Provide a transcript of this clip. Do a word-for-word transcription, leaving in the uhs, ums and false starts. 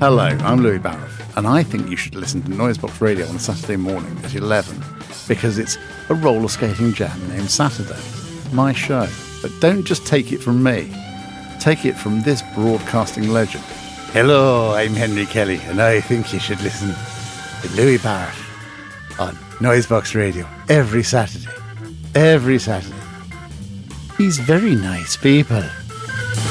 Hello, I'm Louis Barrett, and I think you should listen to Noisebox Radio on a Saturday morning at eleven, because it's a roller skating jam named Saturday, my show. But don't just take it from me. Take it from this broadcasting legend. Hello, I'm Henry Kelly, and I think you should listen to Louis Barrett on Noisebox Radio every Saturday. Every Saturday. He's very nice people.